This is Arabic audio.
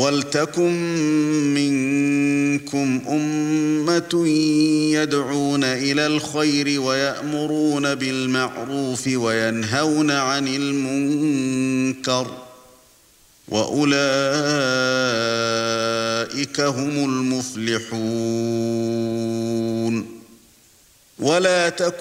وَلْتَكُن مِّنكُمْ أُمَّةٌ يَدْعُونَ إِلَى الْخَيْرِ وَيَأْمُرُونَ بِالْمَعْرُوفِ وَيَنْهَوْنَ عَنِ الْمُنكَرِ وَأُولَئِكَ هُمُ الْمُفْلِحُونَ وَلَا تَكُونُوا